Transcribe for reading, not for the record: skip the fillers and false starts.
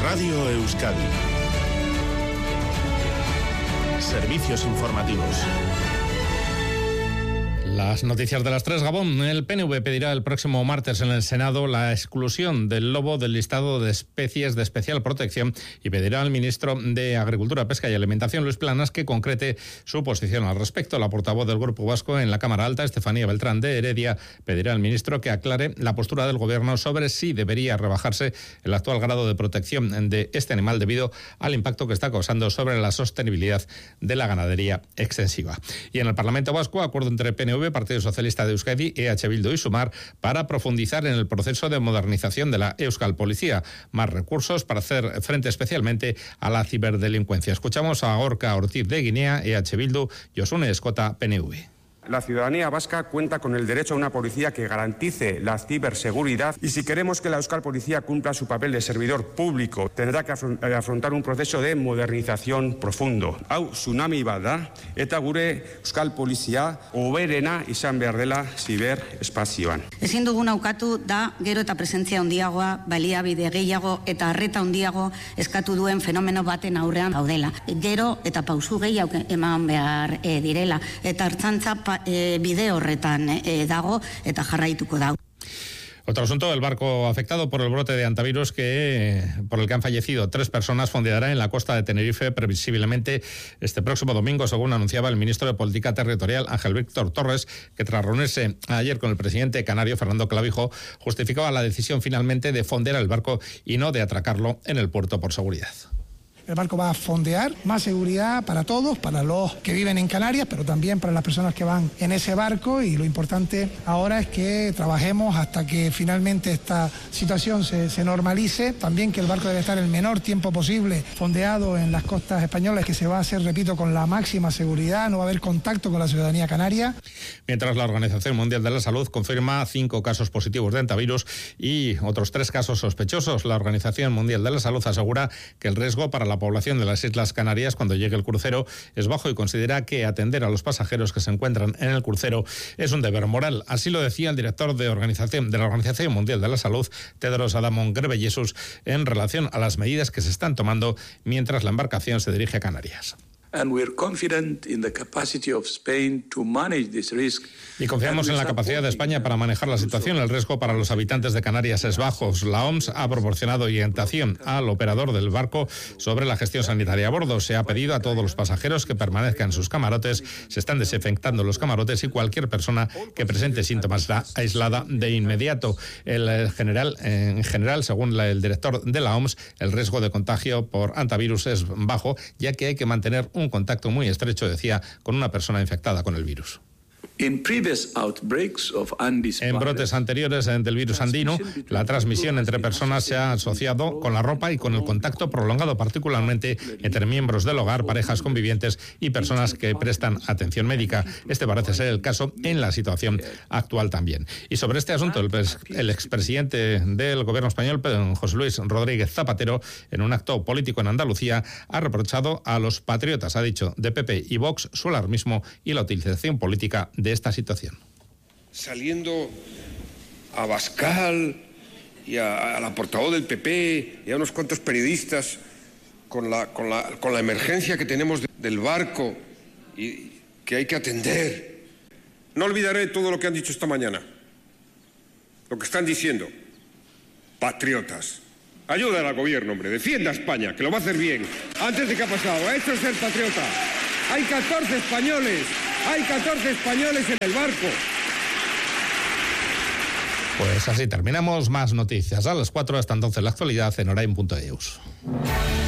Radio Euskadi. Servicios informativos. Las noticias de las 3, Gabón. El PNV pedirá el próximo martes en el Senado la exclusión del lobo del listado de especies de especial protección y pedirá al ministro de Agricultura, Pesca y Alimentación, Luis Planas, que concrete su posición al respecto. La portavoz del Grupo Vasco en la Cámara Alta, Estefanía Beltrán de Heredia, pedirá al ministro que aclare la postura del Gobierno sobre si debería rebajarse el actual grado de protección de este animal debido al impacto que está causando sobre la sostenibilidad de la ganadería extensiva. Y en el Parlamento Vasco, acuerdo entre PNV, Partido Socialista de Euskadi, EH Bildu y Sumar para profundizar en el proceso de modernización de la Euskal Policía. Más recursos para hacer frente especialmente a la ciberdelincuencia. Escuchamos a Gorka Ortiz de Guinea, EH Bildu, Josune Escota, PNV. La ciudadanía vasca cuenta con el derecho a una policía que garantice la ciberseguridad y si queremos que la Euskal Policía cumpla su papel de servidor público, tendrá que afrontar un proceso de modernización profundo. Hau tsunami bat da eta gure Euskal Polizia hoberena izan behar dela ziberespazioan. Ezin duguna ukatu da gero eta presentzia handiagoa, baliabide gehiago eta arreta handiago eskatu duen fenomeno baten aurrean gaudela. Gero eta pausu gehiago eman behar direla eta ertzantza bide horretan dago eta jarraituko da. Otro asunto, el barco afectado por el brote de hantavirus por el que han fallecido 3 personas fondeará en la costa de Tenerife previsiblemente este próximo domingo, según anunciaba el ministro de Política Territorial, Ángel Víctor Torres, que tras reunirse ayer con el presidente canario, Fernando Clavijo, justificaba la decisión finalmente de fondear el barco y no de atracarlo en el puerto por seguridad. El barco va a fondear, más seguridad para todos, para los que viven en Canarias, pero también para las personas que van en ese barco, y lo importante ahora es que trabajemos hasta que finalmente esta situación se normalice. También que el barco debe estar el menor tiempo posible fondeado en las costas españolas, que se va a hacer, repito, con la máxima seguridad, no va a haber contacto con la ciudadanía canaria. Mientras la Organización Mundial de la Salud confirma 5 casos positivos de hantavirus y otros 3 casos sospechosos, la Organización Mundial de la Salud asegura que el riesgo para la población de las Islas Canarias cuando llegue el crucero es bajo y considera que atender a los pasajeros que se encuentran en el crucero es un deber moral. Así lo decía el director de la Organización Mundial de la Salud, Tedros Adhanom Ghebreyesus, en relación a las medidas que se están tomando mientras la embarcación se dirige a Canarias. Y confiamos en la capacidad de España para manejar la situación. El riesgo para los habitantes de Canarias es bajo. La OMS ha proporcionado orientación al operador del barco sobre la gestión sanitaria a bordo. Se ha pedido a todos los pasajeros que permanezcan en sus camarotes. Se están desinfectando los camarotes y cualquier persona que presente síntomas será aislada de inmediato. En general, según el director de la OMS, el riesgo de contagio por hantavirus es bajo, ya que hay que mantener un contacto muy estrecho, decía, con una persona infectada con el virus. En brotes anteriores del virus andino, la transmisión entre personas se ha asociado con la ropa y con el contacto prolongado, particularmente entre miembros del hogar, parejas convivientes y personas que prestan atención médica. Este parece ser el caso en la situación actual también. Y sobre este asunto, el expresidente del gobierno español, José Luis Rodríguez Zapatero, en un acto político en Andalucía, ha reprochado a los patriotas, ha dicho, de PP y Vox su alarmismo y la utilización política de esta situación. Saliendo a Bascal y a la portavoz del PP y a unos cuantos periodistas con la emergencia que tenemos del barco y que hay que atender. No olvidaré todo lo que han dicho esta mañana, lo que están diciendo. Patriotas. Ayuden al gobierno, hombre, defienda a España, que lo va a hacer bien. Antes de que ha pasado, esto es ser patriota. Hay 14 españoles en el barco. Pues así terminamos. Más noticias a las 4. Hasta entonces la actualidad en Orain.eus.